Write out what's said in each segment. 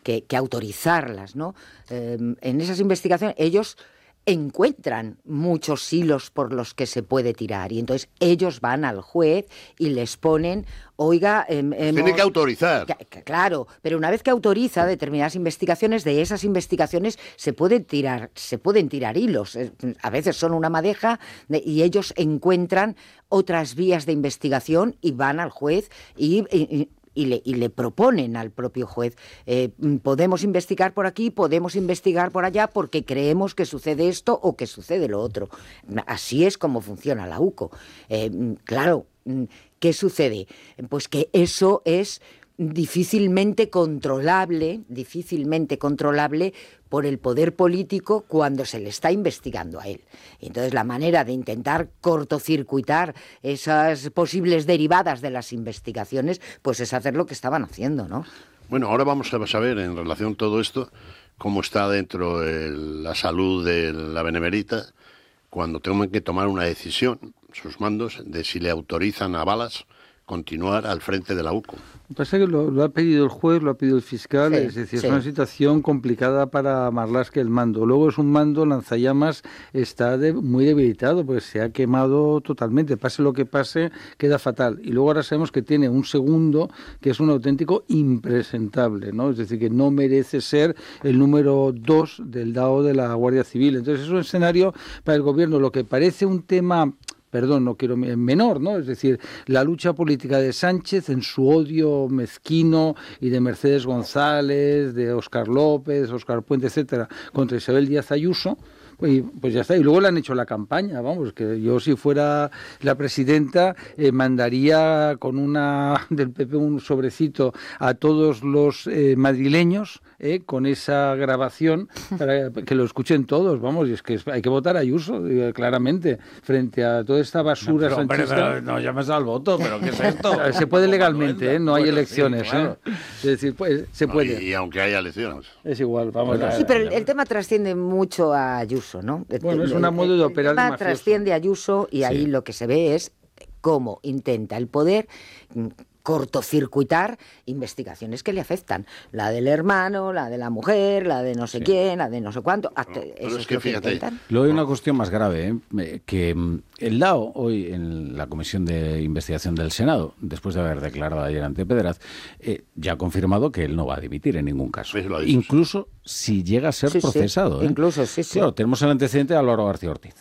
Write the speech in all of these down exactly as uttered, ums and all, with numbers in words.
que, que autorizarlas, ¿no? Eh, en esas investigaciones ellos encuentran muchos hilos por los que se puede tirar y entonces ellos van al juez y les ponen, oiga, eh, hemos... tiene que autorizar. Que, que, claro, pero una vez que autoriza determinadas investigaciones, de esas investigaciones se pueden tirar, se pueden tirar hilos. A veces son una madeja de, y ellos encuentran otras vías de investigación y van al juez y, y Y le, y le proponen al propio juez, eh, podemos investigar por aquí, podemos investigar por allá, porque creemos que sucede esto o que sucede lo otro. Así es como funciona la U C O. Eh, claro, ¿qué sucede? Pues que eso es difícilmente controlable, difícilmente controlable por el poder político cuando se le está investigando a él. Entonces, la manera de intentar cortocircuitar esas posibles derivadas de las investigaciones, pues es hacer lo que estaban haciendo, ¿no? Bueno, ahora vamos a saber, en relación a todo esto, cómo está dentro el, la salud de la Benemérita cuando tengan que tomar una decisión, sus mandos, de si le autorizan a Balas continuar al frente de la U C O. Lo que pasa es que lo, lo ha pedido el juez, lo ha pedido el fiscal, sí, es decir, sí. es una situación complicada para Marlaska el mando. Luego es un mando, Lanzallamas está de, muy debilitado, pues se ha quemado totalmente, pase lo que pase, queda fatal. Y luego ahora sabemos que tiene un segundo que es un auténtico impresentable, ¿no? Es decir, que no merece ser el número dos del D A O de la Guardia Civil. Entonces es un escenario para el gobierno, lo que parece un tema... perdón, no quiero menor, ¿no? Es decir, la lucha política de Sánchez en su odio mezquino y de Mercedes González, de Óscar López, Óscar Puente, etcétera, contra Isabel Díaz Ayuso, y pues ya está, y luego le han hecho la campaña, vamos, que yo si fuera la presidenta eh, mandaría con una del P P un sobrecito a todos los eh, madrileños eh, con esa grabación para que lo escuchen todos, vamos, y es que hay que votar a Ayuso, eh, claramente, frente a toda esta basura no, pero, sanchista. hombre, pero no llames al voto, pero ¿qué es esto? Se puede legalmente, ¿eh? No hay bueno, elecciones, sí, claro. ¿eh? Es decir, pues, se No, puede. y, y aunque haya elecciones. Es igual, vamos Bueno, a... Sí, pero el, el tema trasciende mucho a Ayuso, ¿no? Bueno, es El- una modo de el operar tema mafioso. trasciende a Ayuso y ahí Sí. lo que se ve es cómo intenta el poder mm, cortocircuitar investigaciones que le afectan. La del hermano, la de la mujer, la de no sé Sí. quién, la de no sé cuánto. Hasta, pero eso es es que lo que fíjate, intentan. Luego hay una cuestión más grave, ¿eh? que mm, el D A O hoy en la Comisión de Investigación del Senado, después de haber declarado ayer ante Pedraz, eh, ya ha confirmado que él no va a dimitir en ningún caso. Eso lo ha dicho, Incluso si llega a ser Sí, sí, procesado. ¿eh? incluso, sí, sí. Claro, tenemos el antecedente de Álvaro García Ortiz,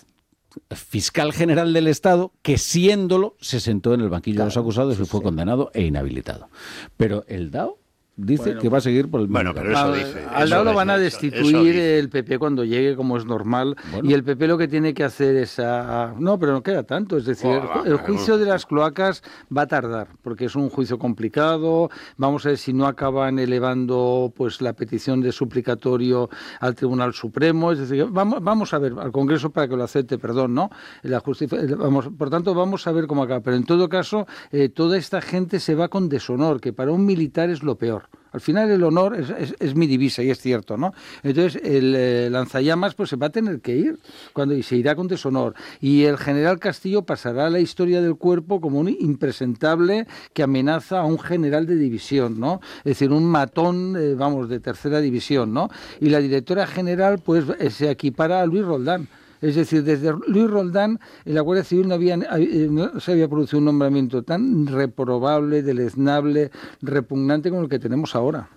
fiscal general del Estado, que siéndolo se sentó en el banquillo Claro, de los acusados sí, y fue sí. condenado e inhabilitado. Pero el D A O dice Bueno, que va a seguir por el Bueno, mismo pero camino. eso A- dice, Al eso lado lo van a dice, eso- destituir eso dice. el P P cuando llegue, como es normal. Bueno. Y el P P lo que tiene que hacer es... A... No, pero no queda tanto. Es decir, el, Buah, ju- el va, juicio no. de las cloacas va a tardar, porque es un juicio complicado. Vamos a ver si no acaban elevando pues la petición de suplicatorio al Tribunal Supremo. Es decir, vamos, vamos a ver al Congreso para que lo acepte, perdón, ¿no? La justicia, vamos, por tanto, vamos a ver cómo acaba. Pero en todo caso, eh, toda esta gente se va con deshonor, que para un militar es lo peor. Al final el honor es, es, es mi divisa y es cierto, ¿no? Entonces el eh, lanzallamas pues se va a tener que ir cuando y se irá con deshonor. Y el general Castillo pasará a la historia del cuerpo como un impresentable que amenaza a un general de división, ¿no? Es decir, un matón, eh, vamos, de tercera división, ¿no? Y la directora general pues eh, se equipara a Luis Roldán. Es decir, desde Luis Roldán en la Guardia Civil no, había, eh, no se había producido un nombramiento tan reprobable, deleznable, repugnante como el que tenemos ahora.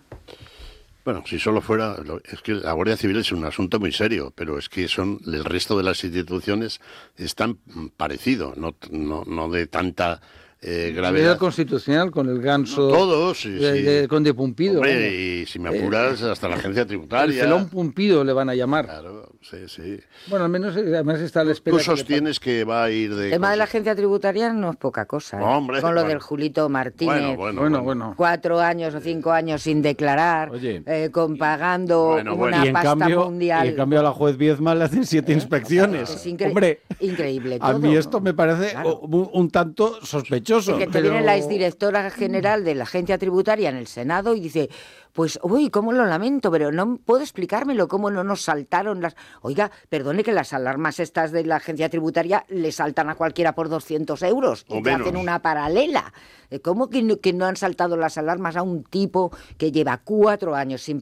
Bueno, si solo fuera... Es que la Guardia Civil es un asunto muy serio, pero es que son el resto de las instituciones están parecidos, no, no, no de tanta eh, La gravedad. Constitucional con el ganso... Todos, sí, de, sí. de Conde Pumpido. Hombre, vamos. y si me apuras, hasta la agencia El tributaria. felón Pumpido le van a llamar. Claro, sí, sí. Bueno, al menos además está a la espera. Tú que le sostienes que va a ir de... El tema de la cosas. agencia tributaria no es poca cosa, ¿eh? Hombre, Con lo bueno. del Julito Martínez. Bueno, bueno, Bueno, bueno. Cuatro años o cinco años sin declarar, Oye. eh, con pagando Bueno, bueno. una Y en, pasta cambio, mundial. y en cambio a la juez Viezma le hacen siete inspecciones. Es incre- Hombre, increíble a todo, mí esto ¿no? me parece Claro. un, un tanto sospechoso. Que te Pero- viene la exdirectora general de la agencia tributaria en el Senado y dice, pues, uy, cómo lo lamento, pero no puedo explicármelo, cómo no nos saltaron las... Oiga, perdone que las alarmas estas de la agencia tributaria le saltan a cualquiera por doscientos euros y O te menos. hacen una paralela. Eh, ¿Cómo que no, que no han saltado las alarmas a un tipo que lleva cuatro años sin